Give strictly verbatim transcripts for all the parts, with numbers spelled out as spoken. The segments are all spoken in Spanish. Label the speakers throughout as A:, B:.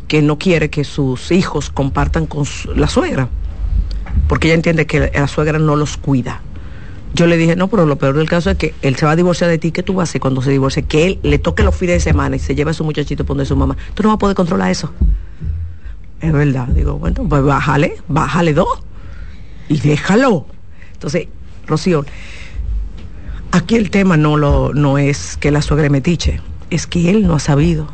A: que no quiere que sus hijos compartan con su, la suegra, porque ella entiende que la suegra no los cuida. Yo le dije, no, pero lo peor del caso es que él se va a divorciar de ti. ¿Qué tú vas a hacer cuando se divorcie? Que él le toque los fines de semana y se lleva a su muchachito por donde su mamá. Tú no vas a poder controlar eso. Es verdad. Digo, bueno, pues bájale, bájale dos y déjalo. Entonces, Rocío, aquí el tema no, lo, no es que la suegra es metiche, es que él no ha sabido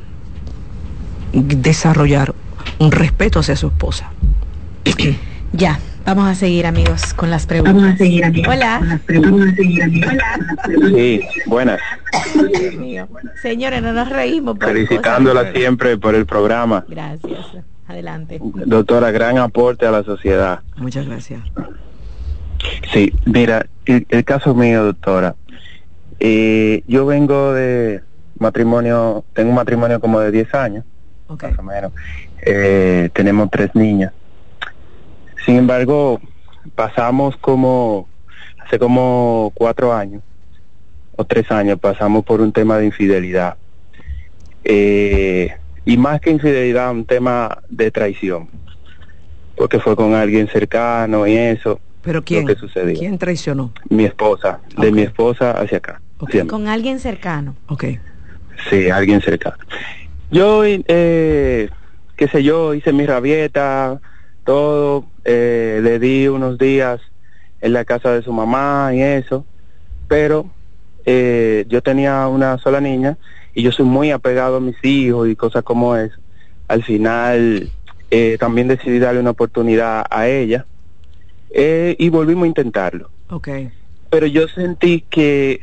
A: desarrollar un respeto hacia su esposa.
B: Ya. Vamos a seguir, amigos, con las preguntas.
C: Vamos a seguir, amigos.
B: Hola.
C: Con las preguntas. Vamos a seguir, amigos. Hola.
D: Sí, buenas.
B: Dios mío. Señores, no nos reímos. Por
D: Felicitándola
B: cosas,
D: siempre por el programa.
B: Gracias. Adelante.
D: Doctora, gran aporte a la sociedad.
A: Muchas gracias.
D: Sí, mira, el, el caso mío, doctora. Eh, yo vengo de matrimonio, tengo un matrimonio como de diez años,
A: okay.
D: Más o menos. Eh, tenemos tres niñas. Sin embargo, pasamos como, hace como cuatro años, o tres años, pasamos por un tema de infidelidad. Eh, y más que infidelidad, un tema de traición. Porque fue con alguien cercano y eso.
A: ¿Pero quién?
D: Lo que sucedió.
A: ¿Quién traicionó?
D: Mi esposa, de okay. mi esposa hacia acá.
B: Okay. Con alguien cercano.
A: Ok.
D: Sí, alguien cercano. Yo, eh, qué sé yo, hice mi rabieta, todo, eh, le di unos días en la casa de su mamá y eso, pero eh, yo tenía una sola niña y yo soy muy apegado a mis hijos y cosas como eso. Al final eh, también decidí darle una oportunidad a ella eh, y volvimos a intentarlo.
A: Okay.
D: Pero yo sentí que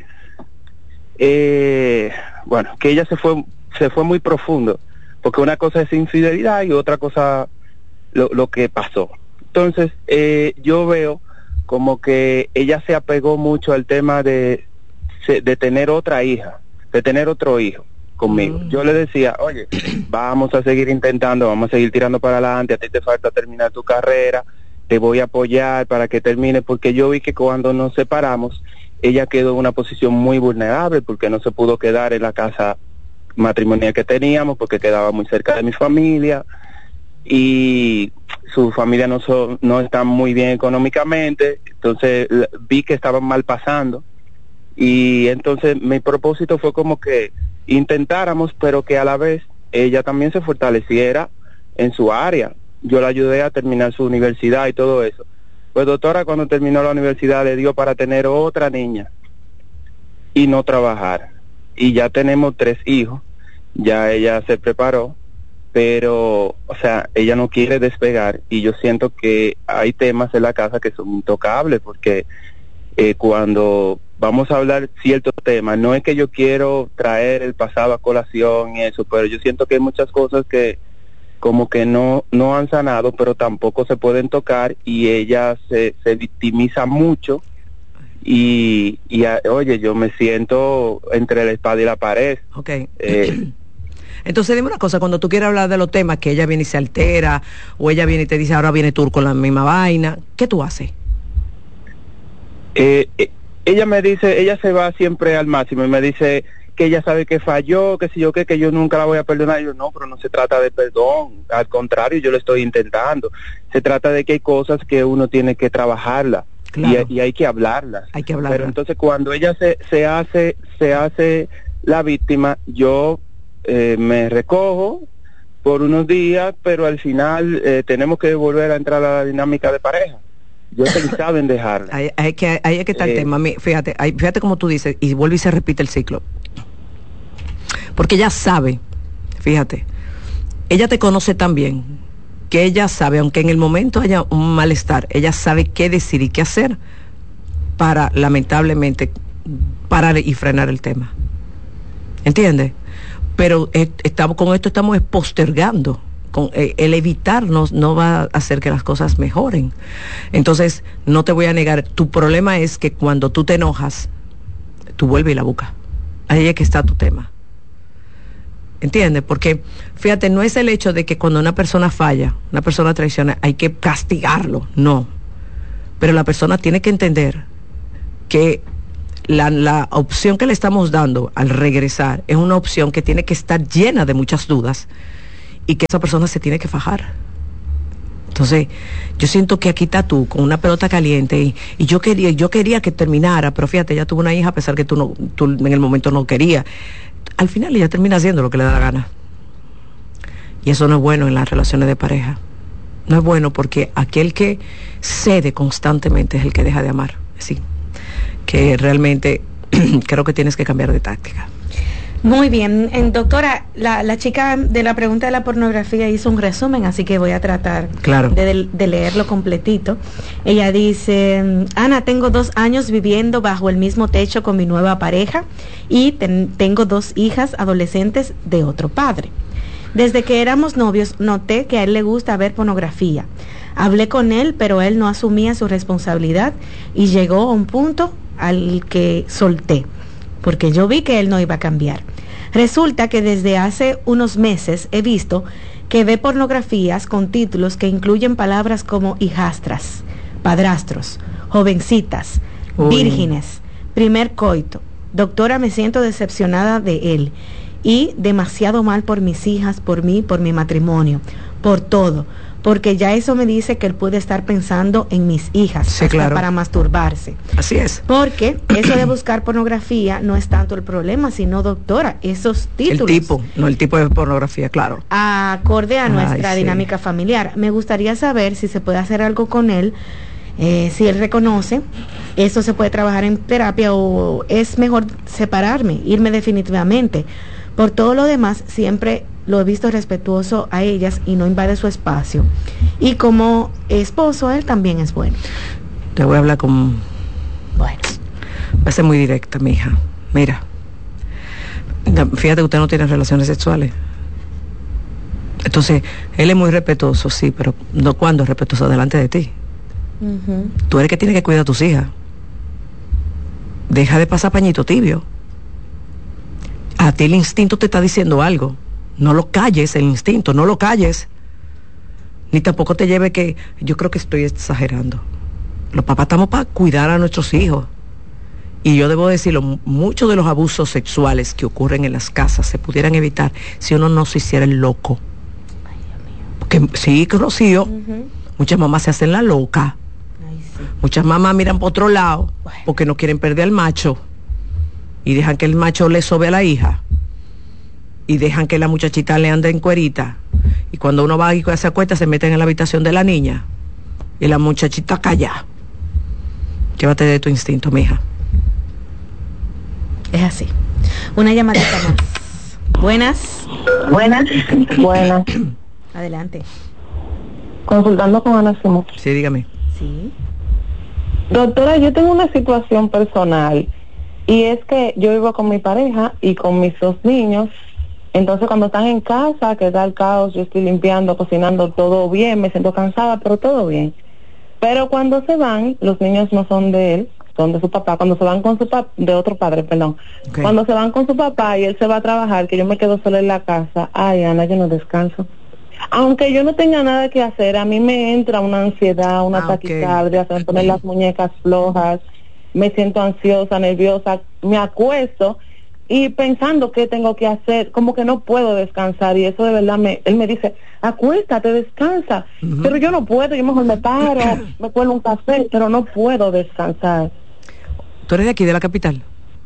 D: eh, bueno, que ella se fue se fue muy profundo, porque una cosa es infidelidad y otra cosa Lo, lo que pasó. Entonces, eh, yo veo como que ella se apegó mucho al tema de, de tener otra hija, de tener otro hijo conmigo. Mm. Yo le decía, oye, vamos a seguir intentando, vamos a seguir tirando para adelante, a ti te falta terminar tu carrera, te voy a apoyar para que termine, porque yo vi que cuando nos separamos, ella quedó en una posición muy vulnerable, porque no se pudo quedar en la casa matrimonial que teníamos, porque quedaba muy cerca de mi familia, y su familia no so, no está muy bien económicamente, entonces vi que estaban mal pasando, y entonces mi propósito fue como que intentáramos, pero que a la vez ella también se fortaleciera en su área. Yo la ayudé a terminar su universidad y todo eso. Pues doctora, cuando terminó la universidad le dio para tener otra niña y no trabajar, y ya tenemos tres hijos, ya ella se preparó, pero, o sea, ella no quiere despegar, y yo siento que hay temas en la casa que son intocables, porque eh, cuando vamos a hablar ciertos temas, no es que yo quiero traer el pasado a colación y eso, pero yo siento que hay muchas cosas que como que no no han sanado, pero tampoco se pueden tocar, y ella se, se victimiza mucho, y, y a, oye, yo me siento entre la espada y la pared.
A: Okay.
D: Eh,
A: Entonces dime una cosa, cuando tú quieres hablar de los temas, que ella viene y se altera, o ella viene y te dice, ahora viene tú con la misma vaina, ¿qué tú haces?
D: Eh, eh, ella me dice, ella se va siempre al máximo, y me dice que ella sabe que falló, que si yo qué, que yo nunca la voy a perdonar. Y yo, no, pero no se trata de perdón, al contrario, yo lo estoy intentando. Se trata de que hay cosas que uno tiene que trabajarlas, claro, y, y hay que hablarlas.
A: Hay que hablarlas.
D: Pero entonces cuando ella se, se hace, se hace la víctima, yo eh, me recojo por unos días, pero al final eh, tenemos que volver a entrar a la dinámica de pareja. Yo pensaba en dejarla.
A: Ahí, ahí, que, ahí es que está el
D: eh,
A: tema. Fíjate, ahí, fíjate como tú dices, y vuelve y se repite el ciclo. Porque ella sabe, fíjate, ella te conoce tan bien, que ella sabe, aunque en el momento haya un malestar, ella sabe qué decir y qué hacer para, lamentablemente, parar y frenar el tema. ¿Entiendes? Pero eh, estamos, con esto estamos postergando. Con, eh, el evitarnos no va a hacer que las cosas mejoren. Entonces, no te voy a negar, tu problema es que cuando tú te enojas, tú vuelves y la buscas. Ahí es que está tu tema. ¿Entiendes? Porque, fíjate, no es el hecho de que cuando una persona falla, una persona traiciona, hay que castigarlo, no. Pero la persona tiene que entender que la, la opción que le estamos dando al regresar es una opción que tiene que estar llena de muchas dudas, y que esa persona se tiene que fajar. Entonces, yo siento que aquí está tú con una pelota caliente y, y yo quería yo quería que terminara, pero fíjate, ella tuvo una hija a pesar que tú, no, tú en el momento no querías. Al final ella termina haciendo lo que le da la gana. Y eso no es bueno en las relaciones de pareja. No es bueno porque aquel que cede constantemente es el que deja de amar. Sí, que realmente creo que tienes que cambiar de táctica.
B: Muy bien, en, doctora, la, la chica de la pregunta de la pornografía hizo un resumen, así que voy a tratar
A: claro.
B: de, de leerlo completito. Ella dice: Ana, tengo dos años viviendo bajo el mismo techo con mi nueva pareja y ten, tengo dos hijas adolescentes de otro padre. Desde que éramos novios noté que a él le gusta ver pornografía. Hablé con él, pero él no asumía su responsabilidad y llegó a un punto al que solté, porque yo vi que él no iba a cambiar. Resulta que desde hace unos meses he visto que ve pornografías con títulos que incluyen palabras como hijastras, padrastros, jovencitas, Uy. vírgenes, primer coito. Doctora, me siento decepcionada de él y demasiado mal por mis hijas, por mí, por mi matrimonio, por todo, porque ya eso me dice que él puede estar pensando en mis hijas,
A: sí,
B: hasta
A: claro.
B: para masturbarse.
A: Así es.
B: Porque eso de buscar pornografía no es tanto el problema, sino, doctora, esos títulos.
A: El tipo, no el tipo de pornografía, claro.
B: Acorde a nuestra Ay, dinámica sí. familiar. Me gustaría saber si se puede hacer algo con él, eh, si él reconoce, eso se puede trabajar en terapia o es mejor separarme, irme definitivamente. Por todo lo demás, siempre lo he visto respetuoso a ellas y no invade su espacio. Y como esposo, él también es bueno.
A: Te voy a hablar con...
B: Bueno.
A: Va a ser muy directa, mi hija. Mira, fíjate que usted no tiene relaciones sexuales. Entonces, él es muy respetuoso, sí, pero no cuando es respetuoso delante de ti. Uh-huh. Tú eres que tienes que cuidar a tus hijas. Deja de pasar pañito tibio. A ti el instinto te está diciendo algo. No lo calles, el instinto, no lo calles. Ni tampoco te lleve que... Yo creo que estoy exagerando. Los papás estamos para cuidar a nuestros hijos. Y yo debo decirlo, muchos de los abusos sexuales que ocurren en las casas se pudieran evitar si uno no se hiciera el loco.
B: Ay, Dios mío.
A: Porque sí, Rocío,
B: uh-huh.
A: muchas mamás se hacen la loca.
B: Ay, sí.
A: Muchas mamás miran por otro lado
B: bueno.
A: porque no quieren perder al macho. Y dejan que el macho le sobe a la hija. Y dejan que la muchachita le ande en cuerita. Y cuando uno va y se acuesta, se meten en la habitación de la niña. Y la muchachita calla. Llévate de tu instinto, mija.
B: Es así. Una llamadita más. Buenas.
E: Buenas. Buenas.
B: Adelante.
E: Consultando con Ana Simón.
A: Sí, dígame.
B: Sí.
E: Doctora, yo tengo una situación personal. Y es que yo vivo con mi pareja y con mis dos niños. Entonces cuando están en casa, que da el caos, yo estoy limpiando, cocinando, todo bien, me siento cansada, pero todo bien. Pero cuando se van, los niños no son de él, son de su papá. Cuando se van con su papá, de otro padre, perdón. Okay. Cuando se van con su papá y él se va a trabajar, que yo me quedo sola en la casa, ay, Ana, yo no descanso. Aunque yo no tenga nada que hacer, a mí me entra una ansiedad, una ah, taquicardia, okay. se me ponen las muñecas flojas, me siento ansiosa, nerviosa, me acuesto y pensando qué tengo que hacer, como que no puedo descansar, y eso de verdad, me, él me dice, acuéstate, descansa, uh-huh. pero yo no puedo, yo mejor me paro, me cuelo un café, pero no puedo descansar.
A: ¿Tú eres de aquí, de la capital?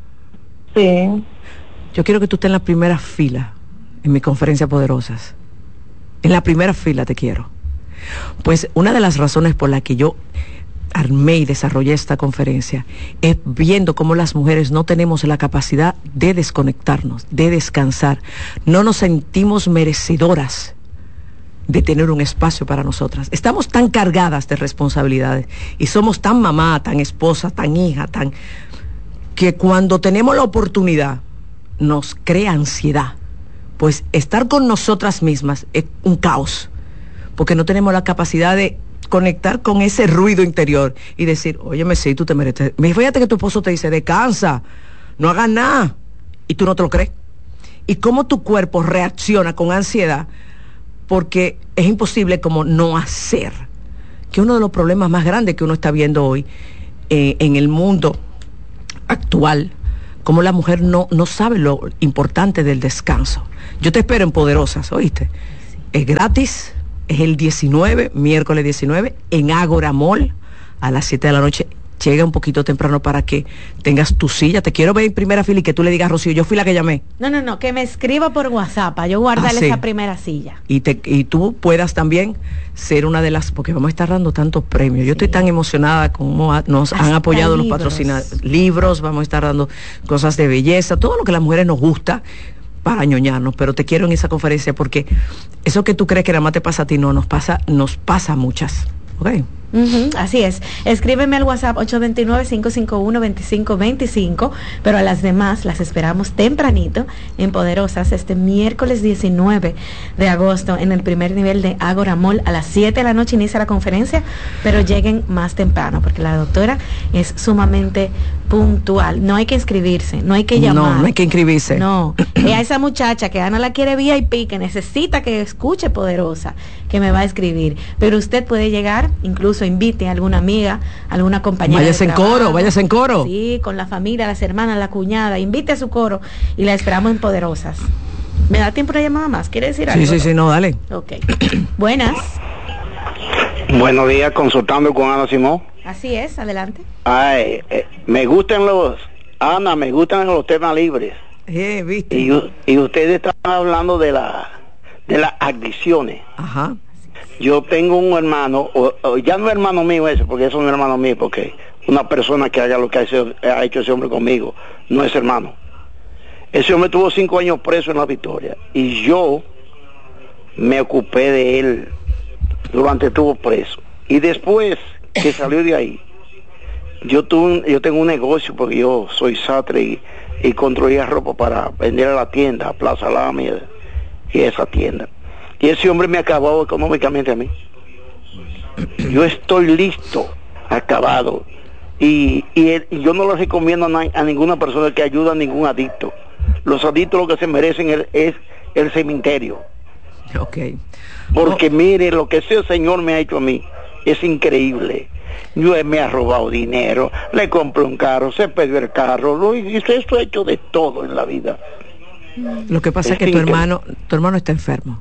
E: Sí.
A: Yo quiero que tú estés en la primera fila en mi conferencia Poderosas. En la primera fila te quiero. Pues una de las razones por la que yo armé y desarrollé esta conferencia es viendo cómo las mujeres no tenemos la capacidad de desconectarnos, de descansar. No nos sentimos merecedoras de tener un espacio para nosotras. Estamos tan cargadas de responsabilidades y somos tan mamá, tan esposa, tan hija, tan que cuando tenemos la oportunidad nos crea ansiedad. Pues estar con nosotras mismas es un caos, porque no tenemos la capacidad de conectar con ese ruido interior y decir, óyeme, sí, tú te mereces. Fíjate que tu esposo te dice, descansa, no hagas nada, y tú no te lo crees. Y cómo tu cuerpo reacciona con ansiedad, porque es imposible como no hacer. Que uno de los problemas más grandes que uno está viendo hoy eh, en el mundo actual, como la mujer no, no sabe lo importante del descanso. Yo te espero en Poderosas, ¿oíste? Sí. Es gratis, es el diecinueve, miércoles diecinueve, en Ágora Mall, a las siete de la noche. Llega un poquito temprano para que tengas tu silla. Te quiero ver en primera fila y que tú le digas, Rocío, yo fui la que llamé.
B: No, no, no, que me escriba por WhatsApp para yo guardarle
A: ah, sí.
B: esa primera silla.
A: Y, te, y tú puedas también ser una de las, porque vamos a estar dando tantos premios. Yo sí. estoy tan emocionada como a, nos Hasta han apoyado libros. Los patrocinadores. Libros, vamos a estar dando cosas de belleza, todo lo que a las mujeres nos gusta para ñoñarnos, pero te quiero en esa conferencia porque eso que tú crees que nada más te pasa a ti, no, nos pasa, nos pasa a muchas. Okay.
B: Uh-huh, así es. Escríbeme al WhatsApp ocho dos nueve, cinco cinco uno, dos cinco dos cinco, pero a las demás las esperamos tempranito en Poderosas este miércoles diecinueve de agosto en el primer nivel de Ágora Mall. A las siete de la noche inicia la conferencia, pero lleguen más temprano porque la doctora es sumamente puntual. No hay que inscribirse, no hay que llamar.
A: No, no hay que inscribirse.
B: No. Y a esa muchacha que Ana la quiere V I P, que necesita que escuche Poderosa, que me va a escribir. Pero usted puede llegar, incluso invite a alguna amiga, alguna compañera.
A: Váyase en coro, váyase en coro.
B: Sí, con la familia, las hermanas, la cuñada, invite a su coro y la esperamos en Poderosas. ¿Me da tiempo una llamada más? ¿Quiere decir algo?
A: Sí, sí, sí, no, dale.
B: Ok. Buenas.
F: Buenos días, consultando con Ana Simón.
B: Así es, adelante.
F: Ay, eh, me gustan los, Ana, me gustan los temas libres.
A: Eh, ¿viste?
F: Y, y ustedes están hablando de la de las adicciones.
A: Ajá.
F: Yo tengo un hermano, o, o ya no es hermano mío ese, porque eso no es hermano mío, porque una persona que haga lo que ha hecho, ha hecho ese hombre conmigo, no es hermano. Ese hombre tuvo cinco años preso en La Victoria, y yo me ocupé de él durante estuvo preso. Y después que salió de ahí, yo tuve, yo tengo un negocio, porque yo soy sastre y, y construía ropa para vender a la tienda, a Plaza Lamy y esa tienda. Y ese hombre me ha acabado económicamente a mí. Yo estoy listo, acabado. Y, y, el, y yo no le recomiendo a, na, a ninguna persona que ayude a ningún adicto. Los adictos lo que se merecen es, es el cementerio.
A: Ok.
F: Porque oh. mire, lo que ese señor me ha hecho a mí es increíble. Yo me ha robado dinero, le compré un carro, se perdió el carro, lo hice, esto he hecho de todo en la vida.
A: Lo que pasa es, es que tu hermano, tu hermano está enfermo.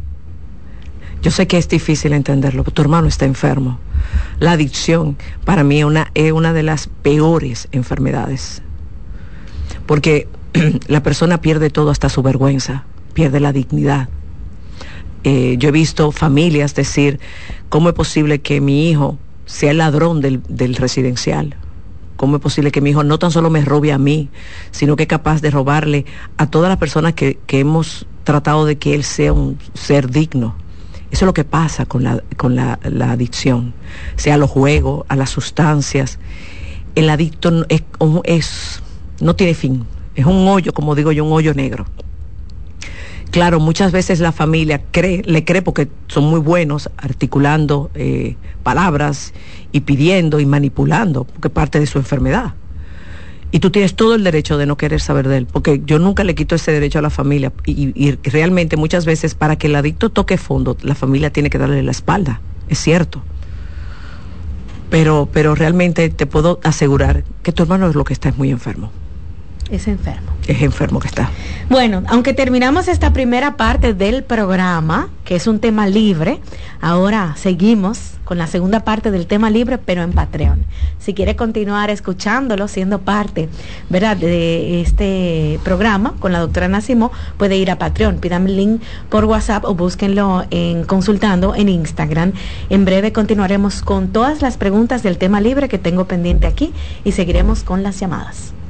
A: Yo sé que es difícil entenderlo, pero tu hermano está enfermo. La adicción para mí es una, es una de las peores enfermedades. Porque la persona pierde todo, hasta su vergüenza, pierde la dignidad. Eh, yo he visto familias decir, ¿cómo es posible que mi hijo sea el ladrón del, del residencial? ¿Cómo es posible que mi hijo no tan solo me robe a mí, sino que es capaz de robarle a todas las personas que, que hemos tratado de que él sea un ser digno? Eso es lo que pasa con la, con la, la adicción, sea a los juegos, a las sustancias. El adicto es, es, no tiene fin, es un hoyo, como digo yo, un hoyo negro. Claro, muchas veces la familia cree, le cree porque son muy buenos articulando eh, palabras y pidiendo y manipulando, porque es parte de su enfermedad. Y tú tienes todo el derecho de no querer saber de él, porque yo nunca le quito ese derecho a la familia. Y, y realmente muchas veces para que el adicto toque fondo, la familia tiene que darle la espalda, es cierto. Pero, pero realmente te puedo asegurar que tu hermano es lo que está es muy enfermo.
B: Es enfermo.
A: Es enfermo que está.
B: Bueno, aunque terminamos esta primera parte del programa, que es un tema libre, ahora seguimos con la segunda parte del tema libre, pero en Patreon. Si quiere continuar escuchándolo, siendo parte, ¿verdad?, de este programa con la doctora Ana Simón, puede ir a Patreon, pídame el link por WhatsApp o búsquenlo en consultando en Instagram. En breve continuaremos con todas las preguntas del tema libre que tengo pendiente aquí y seguiremos con las llamadas.